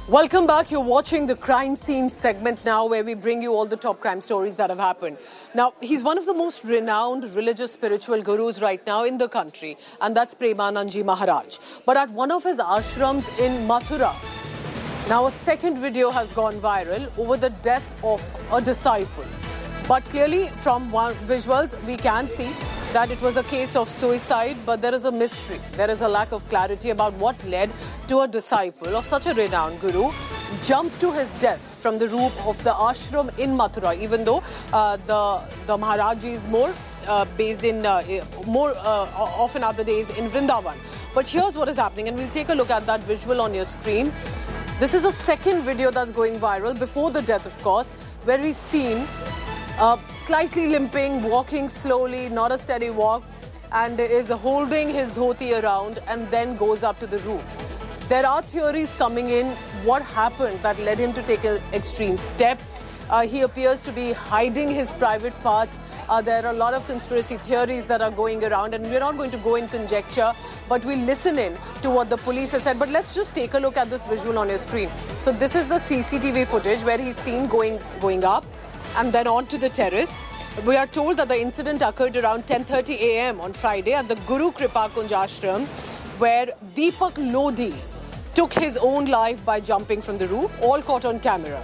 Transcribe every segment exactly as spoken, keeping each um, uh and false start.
Welcome back. You're watching the crime scene segment now, where we bring you all the top crime stories that have happened. Now, he's one of the most renowned religious spiritual gurus right now in the country, and that's Premanandji Maharaj. But at one of his ashrams in Mathura, now a second video has gone viral over the death of a disciple. But clearly, from one visuals, we can see that it was a case of suicide, but there is a mystery. There is a lack of clarity about what led to a disciple of such a renowned guru jump to his death from the roof of the ashram in Mathura, even though uh, the, the Maharaji is more uh, based in, uh, more uh, often other days in Vrindavan. But here's what is happening, and we'll take a look at that visual on your screen. This is a second video that's going viral before the death, of course, where we've seen Uh, slightly limping, walking slowly, not a steady walk, and is holding his dhoti around and then goes up to the roof. There are theories coming in what happened that led him to take an extreme step. Uh, he appears to be hiding his private parts. Uh, there are a lot of conspiracy theories that are going around, and we're not going to go in conjecture, but we'll listen in to what the police has said. But let's just take a look at this visual on your screen. So this is the C C T V footage where he's seen going, going up and then onto the terrace. We are told that the incident occurred around ten thirty a m on Friday at the Guru Kripa Kunj Ashram, where Deepak Lodhi took his own life by jumping from the roof, all caught on camera.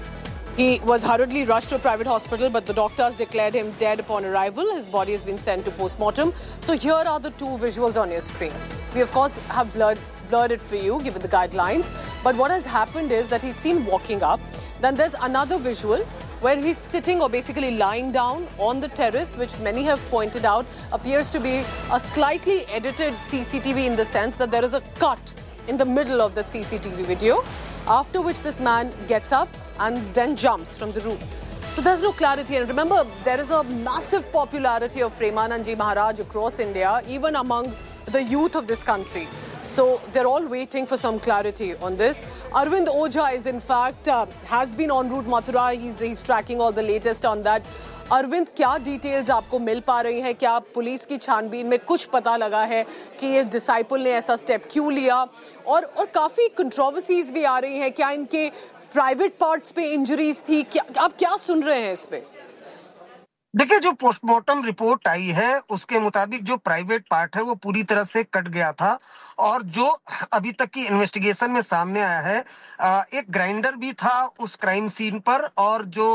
He was hurriedly rushed to a private hospital, but the doctors declared him dead upon arrival. His body has been sent to post-mortem. So here are the two visuals on your screen. We, of course, have blurred, blurred it for you, given the guidelines. But what has happened is that he's seen walking up. Then there's another visual where he's sitting or basically lying down on the terrace, which many have pointed out appears to be a slightly edited C C T V in the sense that there is a cut in the middle of that C C T V video, after which this man gets up and then jumps from the roof. So there's no clarity. And remember, there is a massive popularity of Premanandji Maharaj across India, even among the youth of this country. So they're all waiting for some clarity on this. Arvind Ojha is in fact, uh, has been en route Mathura. He's, he's tracking all the latest on that. Arvind, क्या details आपको मिल पा रही हैं? क्या police की छानबीन में कुछ पता लगा है कि ये डिसाइपल ने ऐसा स्टेप क्यों लिया? और और काफी कंट्रोवर्सीज भी आ रही हैं. क्या इनके प्राइवेट पार्ट्स पे इंजरीज थी? क्या आप क्या सुन रहे हैं इस पे? देखिए, जो पोस्टमार्टम रिपोर्ट आई है उसके मुताबिक जो प्राइवेट पार्ट है वो पूरी तरह से कट गया था, और जो अभी तक की इन्वेस्टिगेशन में सामने आया है, एक ग्राइंडर भी था उस क्राइम सीन पर, और जो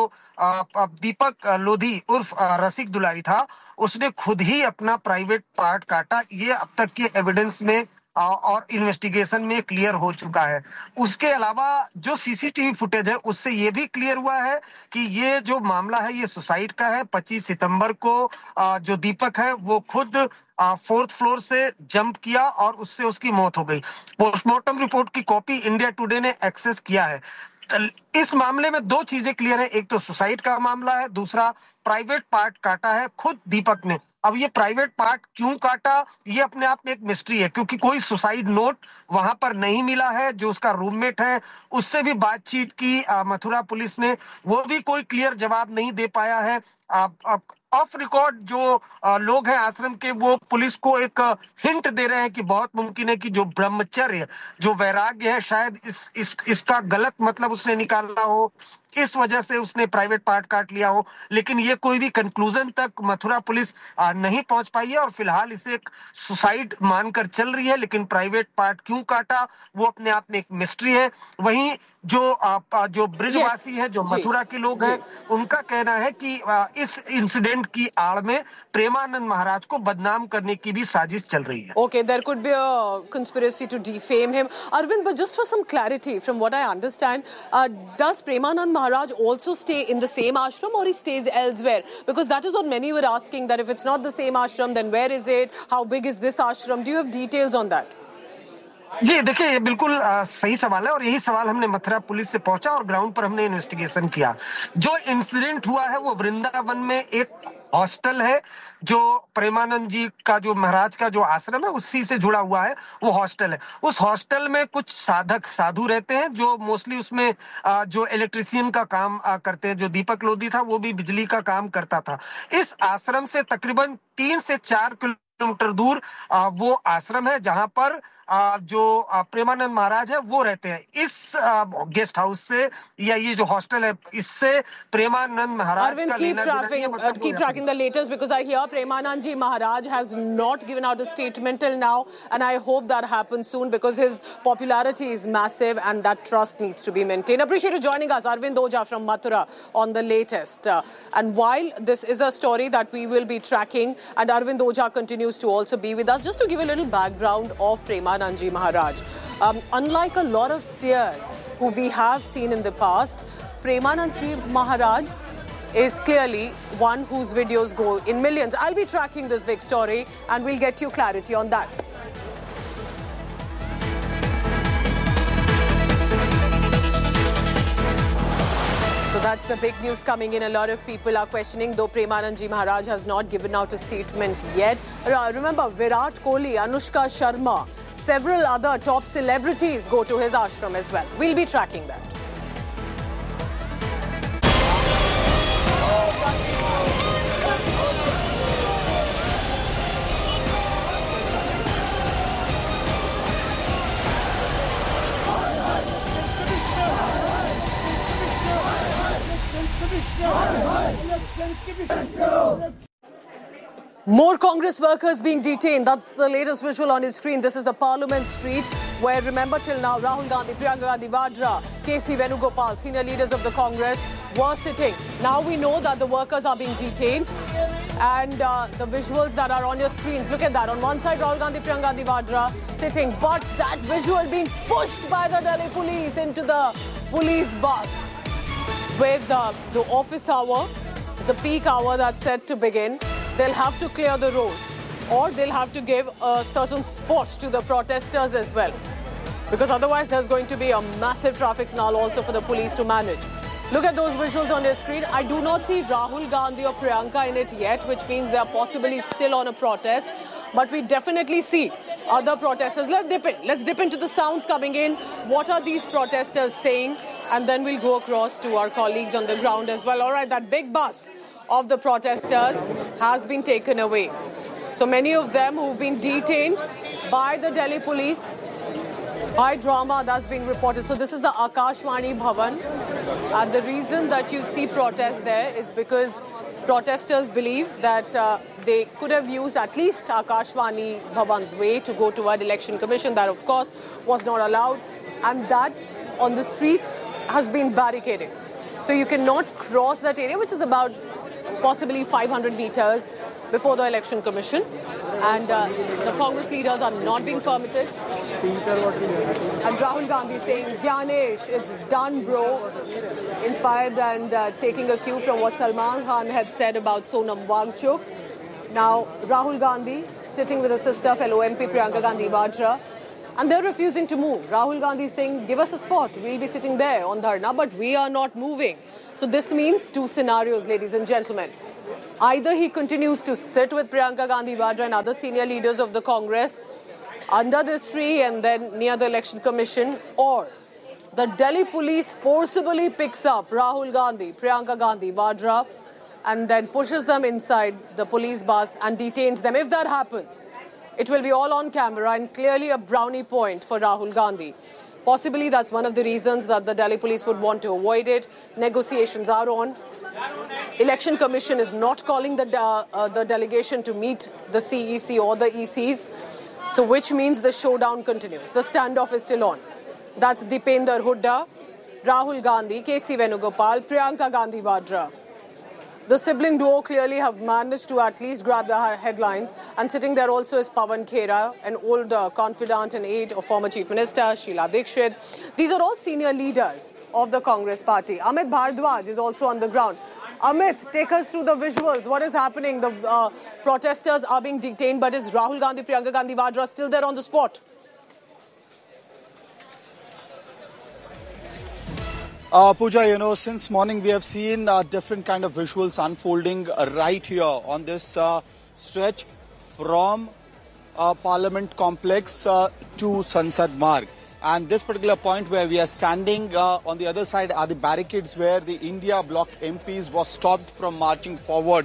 दीपक लोधी उर्फ रसिक दुलारी था उसने खुद ही अपना प्राइवेट पार्ट काटा. ये अब तक के एविडेंस में और इन्वेस्टिगेशन में क्लियर हो चुका है. उसके अलावा जो सीसीटीवी फुटेज है उससे ये भी क्लियर हुआ है कि ये जो मामला है ये सुसाइड का है. पच्चीस सितंबर को जो दीपक है वो खुद फोर्थ फ्लोर से जंप किया और उससे उसकी मौत हो गई. पोस्टमार्टम रिपोर्ट की कॉपी इंडिया टुडे ने एक्सेस किया है. इस मामले में दो चीजें क्लियर है. एक तो सुसाइड का मामला है, दूसरा प्राइवेट पार्ट काटा है खुद दीपक ने. अब ये प्राइवेट पार्ट क्यों काटा, ये अपने आप में एक मिस्ट्री है, क्योंकि कोई सुसाइड नोट वहां पर नहीं मिला है. जो उसका रूममेट है उससे भी बातचीत की मथुरा पुलिस ने, वो भी कोई क्लियर जवाब नहीं दे पाया है. ऑफ रिकॉर्ड जो लोग हैं आश्रम के, वो पुलिस को एक हिंट दे रहे हैं कि बहुत मुमकिन है कि जो ब्रह्मचर्य, जो वैराग्य है, शायद इस, इस इसका गलत मतलब उसने निकाला हो, इस वजह से उसने प्राइवेट पार्ट काट लिया हो. लेकिन ये कोई भी कंक्लूजन तक मथुरा पुलिस नहीं पहुंच पाई है, और फिलहाल इसे एक सुसाइड मानकर चल रही है. लेकिन प्राइवेट पार्ट क्यों काटा वो अपने आप में एक मिस्ट्री है. वहीं जो जो ब्रिजवासी है, जो मथुरा के लोग हैं, उनका कहना है कि इस इंसिडेंट की आड़ में प्रेमानंद महाराज को बदनाम करने की भी साजिश चल रही है. Okay, there could be a conspiracy to defame him. Arvind, but just for some clarity, from what I understand, uh, does Premanand Maharaj also stay in the same ashram, or he stays elsewhere? Because that is what many were asking, that if it's not the same ashram, then where is it? How big is this ashram? Do you have details on that? जी देखिए, ये बिल्कुल आ, सही सवाल है, और यही सवाल हमने मथुरा पुलिस से पहुंचा और ग्राउंड पर हमने इन्वेस्टिगेशन किया. जो इंसिडेंट हुआ है वो वृंदावन में एक हॉस्टल है, जो प्रेमानंद जी का जो महाराज का जो आश्रम है उसी से जुड़ा हुआ है, वो हॉस्टल है. उस हॉस्टल में कुछ साधक साधु रहते हैं जो मोस्टली उसमें आ, जो इलेक्ट्रिशियन का काम आ, करते हैं. जो दीपक लोधी था वो भी बिजली का काम करता था. इस आश्रम से तकरीबन तीन से चार किलोमीटर दूर आ, वो आश्रम है जहां पर जो प्रेमानंद महाराज है वो रहते हैं। इस गेस्ट हाउस से या ये जो हॉस्टल है इससे प्रेमानंद महाराज का लेना देना नहीं है। Uh, keep tracking the latest because I hear Premanand Ji Maharaj has not given out a statement till now, and I hope that happens soon because his popularity is massive and that trust needs to be maintained. Appreciate you joining us, Arvind Oja from Mathura, on the latest. Uh, and while this is a story that we will be tracking, and Arvind Oja continues to also be with us, just to give a little background of Premanand Ji Maharaj. Um, unlike a lot of seers who we have seen in the past, Premanand Ji Maharaj is clearly one whose videos go in millions. I'll be tracking this big story and we'll get you clarity on that. So that's the big news coming in. A lot of people are questioning, though Premanand Ji Maharaj has not given out a statement yet. Remember, Virat Kohli, Anushka Sharma, several other top celebrities go to his ashram as well. We'll be tracking that. More Congress workers being detained. That's the latest visual on his screen. This is the Parliament Street where, remember, till now Rahul Gandhi, Priyanka Gandhi Vadra, K C Venugopal, senior leaders of the Congress were sitting. Now we know that the workers are being detained, and uh, the visuals that are on your screens, look at that. On one side, Rahul Gandhi, Priyanka Gandhi Vadra sitting, but that visual being pushed by the Delhi police into the police bus with uh, the office hour, the peak hour that's set to begin. They'll have to clear the roads, or they'll have to give a certain spot to the protesters as well, because otherwise there's going to be a massive traffic snarl also for the police to manage. Look at those visuals on your screen. I do not see Rahul Gandhi or Priyanka in it yet, which means they are possibly still on a protest. But we definitely see other protesters. Let's dip in. Let's dip into the sounds coming in. What are these protesters saying? And then we'll go across to our colleagues on the ground as well. All right, that big bus of the protesters has been taken away. So many of them who've been detained by the Delhi police. High drama that's being reported. So this is the Akashvani Bhavan. And the reason that you see protests there is because protesters believe that uh, they could have used at least Akashvani Bhavan's way to go toward Election Commission. That, of course, was not allowed. And that on the streets has been barricaded. So you cannot cross that area, which is about possibly five hundred meters before the Election Commission. And uh, the Congress leaders are not being permitted. And Rahul Gandhi saying, Gyanesh, it's done, bro. Inspired and uh, taking a cue from what Salman Khan had said about Sonam Wangchuk. Now, Rahul Gandhi sitting with his sister, fellow M P Priyanka Gandhi Vadra. And they're refusing to move. Rahul Gandhi saying, give us a spot. We'll be sitting there on Dharna, but we are not moving. So this means two scenarios, ladies and gentlemen. Either he continues to sit with Priyanka Gandhi Vadra and other senior leaders of the Congress under this tree and then near the Election Commission, or the Delhi police forcibly picks up Rahul Gandhi, Priyanka Gandhi Vadra, and then pushes them inside the police bus and detains them. If that happens, it will be all on camera and clearly a brownie point for Rahul Gandhi. Possibly that's one of the reasons that the Delhi police would want to avoid it. Negotiations are on. Election Commission is not calling the, uh, uh, the delegation to meet the C E C or the E Cs. So which means the showdown continues. The standoff is still on. That's Deepinder Hooda, Rahul Gandhi, K C Venugopal, Priyanka Gandhi Vadra. The sibling duo clearly have managed to at least grab the headlines. And sitting there also is Pawan Khera, an old uh, confidant and aide of former Chief Minister Sheila Dikshit. These are all senior leaders of the Congress party. Amit Bhardwaj is also on the ground. Amit, take us through the visuals. What is happening? The uh, protesters are being detained, but is Rahul Gandhi, Priyanka Gandhi Vadra still there on the spot? Uh, Pooja, you know, since morning we have seen uh, different kind of visuals unfolding uh, right here on this uh, stretch from uh, Parliament complex uh, to Sansad Marg. And this particular point where we are standing uh, on the other side are the barricades where the India bloc M Ps was stopped from marching forward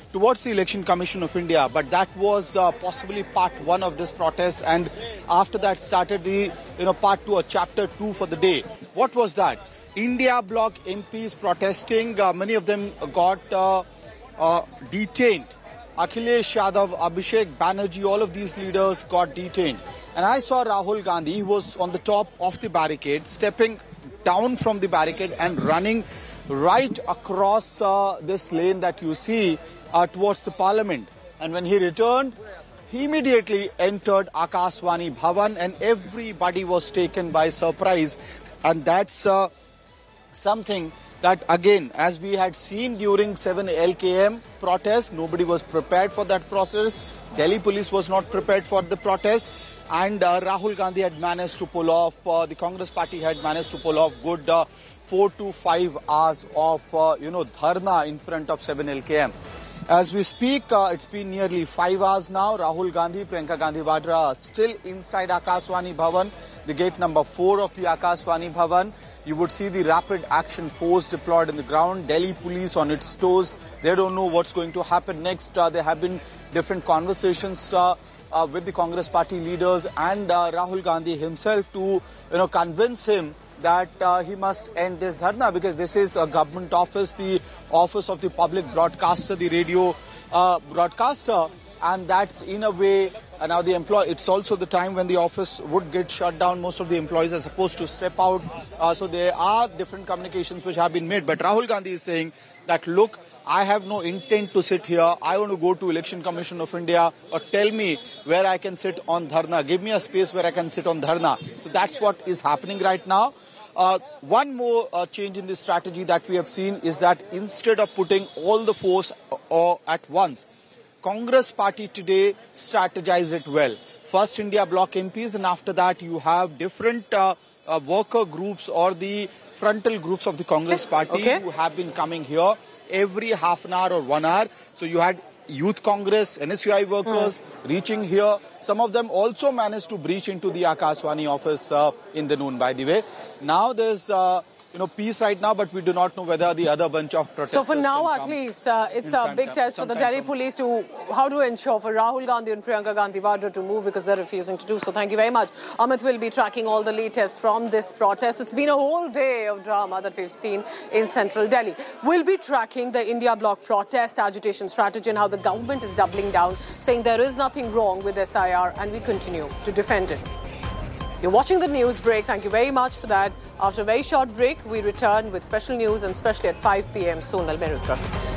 towards the Election Commission of India. But that was uh, possibly part one of this protest, and after that started the you know part two or chapter two for the day. What was that? India Bloc M Ps protesting. Uh, many of them got uh, uh, detained. Akhilesh Yadav, Abhishek Banerjee, all of these leaders got detained. And I saw Rahul Gandhi, he was on the top of the barricade, stepping down from the barricade and running right across uh, this lane that you see uh, towards the parliament. And when he returned, he immediately entered Akashvani Bhavan, and everybody was taken by surprise. And that's uh, something that, again, as we had seen during seven L K M protest, nobody was prepared for that process. Delhi police was not prepared for the protest. And uh, Rahul Gandhi had managed to pull off, uh, the Congress party had managed to pull off good uh, four to five hours of, uh, you know, dharna in front of seven L K M. As we speak, uh, it's been nearly five hours now. Rahul Gandhi, Priyanka Gandhi Vadra are still inside Akashvani Bhavan, the gate number four of the Akashvani Bhavan. You would see the rapid action force deployed in the ground. Delhi police on its toes. They don't know what's going to happen next. Uh, there have been different conversations uh, uh, with the Congress party leaders and uh, Rahul Gandhi himself to, you know, convince him that uh, he must end this dharna, because this is a government office, the office of the public broadcaster, the radio uh, broadcaster. And that's in a way, uh, now the employee, it's also the time when the office would get shut down. Most of the employees are supposed to step out. Uh, so there are different communications which have been made. But Rahul Gandhi is saying that, look, I have no intent to sit here. I want to go to Election Commission of India, or tell me where I can sit on dharna. Give me a space where I can sit on dharna. So that's what is happening right now. Uh, one more uh, change in this strategy that we have seen is that instead of putting all the force uh, at once, Congress party today strategized it well. First India Bloc M Ps, and after that you have different uh, uh, worker groups or the frontal groups of the Congress party okay. who have been coming here every half an hour or one hour. So you had Youth Congress, N S U I workers hmm. reaching here. Some of them also managed to breach into the Akashvani office uh, in the noon, by the way. Now there's uh, you know, peace right now, but we do not know whether the other bunch of protesters. So for now, at least, uh, it's a big test for the Delhi police to how to ensure for Rahul Gandhi and Priyanka Gandhi Vadra to move, because they're refusing to do so. Thank you very much. Amit will be tracking all the latest from this protest. It's been a whole day of drama that we've seen in central Delhi. We'll be tracking the India Bloc protest agitation strategy and how the government is doubling down, saying there is nothing wrong with S I R, and we continue to defend it. You're watching the news break. Thank you very much for that. After a very short break, we return with special news, and especially at five p m Sonal Mehrotra.